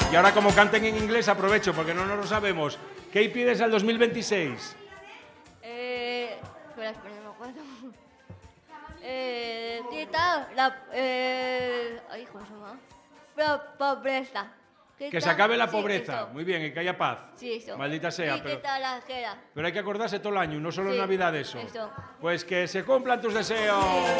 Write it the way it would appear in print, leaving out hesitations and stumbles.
Y ahora como canten en inglés aprovecho porque no nos lo sabemos. ¿Qué pides al 2026? Espera, no me acuerdo. Quita ay, ¿cómo se llama? Pobreza. Que se acabe la Sí, pobreza. eso. Muy bien, y que haya paz. Sí, eso. Maldita sea. Y quita la guerra. Pero hay que acordarse todo el año, no solo en Sí, Navidad de eso. eso. Pues que se cumplan tus deseos.